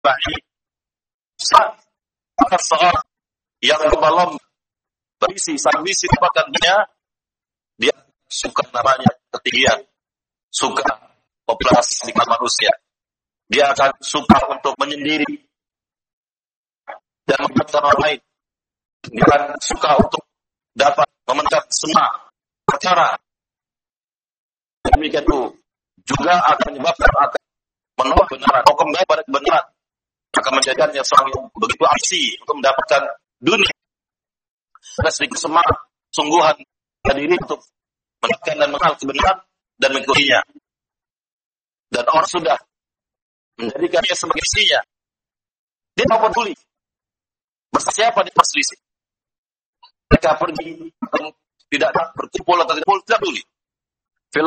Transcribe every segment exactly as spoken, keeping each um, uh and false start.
ba'i saat seorang yang berlomba berisi ambisi dapatkan dia dia suka namanya ketinggian, suka populasi di kalangan manusia, dia akan suka untuk menyendiri dan membuat orang lain, dia akan suka untuk dapat memenangkan semua perkara. Demikian itu juga akan menyebabkan akan menolak kebenaran, atau kembali pada kebenaran, akan menjadikannya seorang yang begitu ambisi untuk mendapatkan dunia. Dan sedikit semangat, sungguhan diri untuk menekan dan mengenal kebenaran dan mengikutinya. Dan orang sudah menjadikannya sebagai isinya. Dia mau peduli. Bersiapa dia berselisih. Mereka pergi tidak berkumpul atau tidak berkumpul, tidak peduli. Fil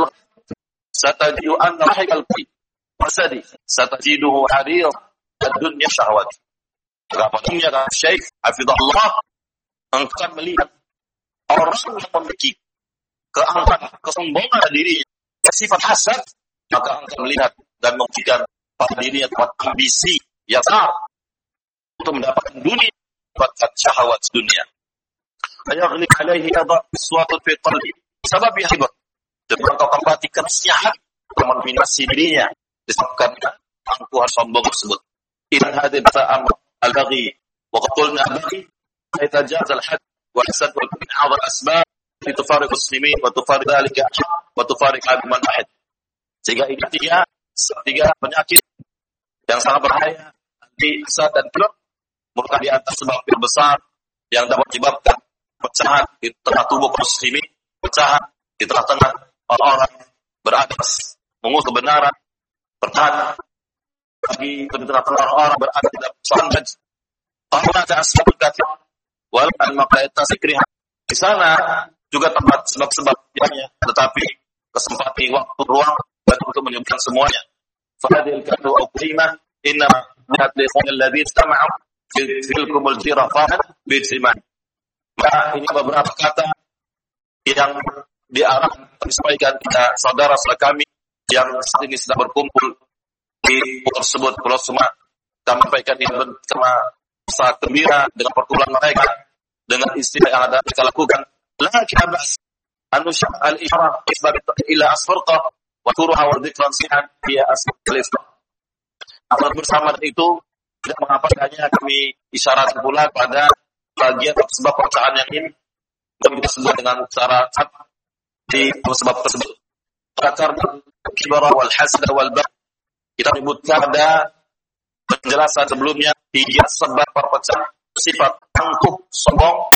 satajidu anna rahikal fi masadi satajiduhu harir ad-dunya syahwat. Berapa dunia kata Syekh hafizahullah, engkau akan melihat orang yang memiliki keangkuhan, kesombongan dirinya, sifat hasad, maka engkau melihat dan memberikan pada dirinya tempat ambisi yang besar untuk mendapatkan dunia, mendapatkan syahwat dunia. Ayaghlib alaihi adha suatu fi qalbi sebab yahibur. Dan engkau kembali kerasnya hati mendominasi dirinya disebabkan angkuhan sombong tersebut. Idan hadil ta'am al-baghi wa qulna baghi يتجاوز الحد والحسد والبغي أعظم الأسباب لتفارق المسلمين وتفارق ذلك وتفارق من واحد. Sehingga ini tiga, tiga penyakit yang sangat berbahaya, anti hasad dan ghul, merupakan di atas sebab yang besar yang dapat menyebabkan pecahan di tengah tubuh kaum muslimin, pecahan di tengah-tengah orang-orang beradas mengusung kebenaran, bertahan bagi di tengah-tengah orang-orang berada di dalam sanad. Karena asbab kathir wal al-maqayat zikriha. Di sana juga tempat sebab-sebab yang tetapi kesempatan waktu ruang dan untuk menyebutkan semuanya. Fadil kadu au qimah inna hadithun alladhi istama'u filkum al-jirafan bi'timan. Maka ini beberapa kata yang diarahkan disampaikan kepada saudara-saudara kami yang saat ini sedang berkumpul di pulau tersebut, pulau Sumatera. Kita menyampaikan yang bersama saat gembira dengan perkumpulan mereka, dengan istilah yang ada mereka lakukan. La kibas anusyah al-isyrah isbab ila asfarqah wa turuha wa dhikran sihan via asbab al-islam. Amal bersama itu tidak mengapa hanya kami isyarat pula pada bagian sebab percayaan yang ini dan kita sebut dengan cara di sebab tersebut. Karena kibara wal hasad wal bagh kita menyebutkan ada penjelasan sebelumnya tiga sebab perpecahan sifat angkuh, sombong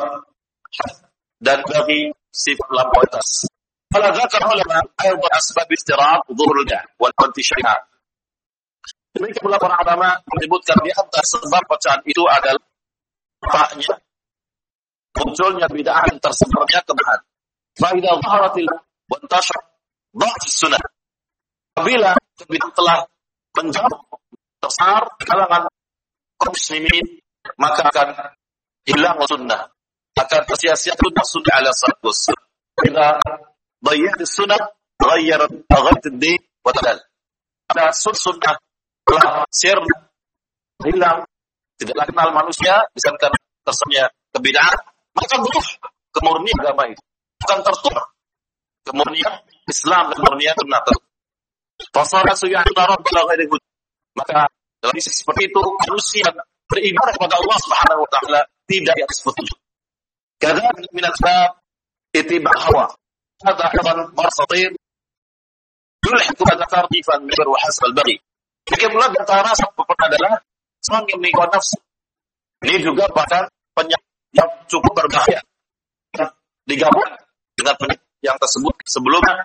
dan bagi sifat lampauitas. Kalau zakar ulama ayat asbab istirab dhuhurnya wal intisharha. Demikian pula para ulama menyebutkan di antara sebab perpecahan itu adalah faknya munculnya bid'ah yang tersebarnya kebenaran. Fa idza dhaharatil wa intashar dha'f sunnah. Apabila bid'ah telah menjauh tersar kalangan kaum muslimin, maka akan hilang sunnah, akan tersia-sia sunnah sunnah ala salatu wassalam. Jika dhayyat sunnah ghayyarat ghayat ad-din wa tadal. Ada sunnah telah sirna, hilang, tidaklah kenal manusia disangkan tersebarnya kebid'ahan, maka butuh kemurnian agama itu akan tertular kemurnian Islam dan kemurnian sunnah itu. Fasara suyahna rabbana ghairi hud. Maka dalam sisi seperti itu manusia beribadah kepada Allah Subhanahu wa taala tidak di atas petunjuk. Kadang min al-asbab ittiba' hawa. Hadha aidan marsatin yulhiqu bi tartifan min wa hasb al-baghi. Bagaimana antara sebab adalah seorang yang mengikuti nafsu. Ini juga bahkan penyakit yang cukup berbahaya. Digabung dengan penyakit yang tersebut sebelumnya